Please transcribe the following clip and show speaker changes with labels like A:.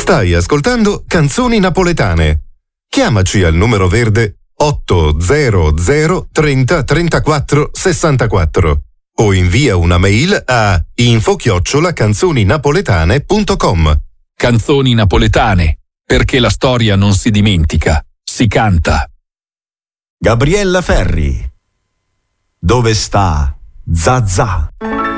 A: Stai ascoltando Canzoni Napoletane. Chiamaci al numero verde 800 30 34 64 o invia una mail a info@canzoninapoletane.com.
B: Canzoni napoletane, perché la storia non si dimentica, si canta.
C: Gabriella Ferri. Dove sta Zazà?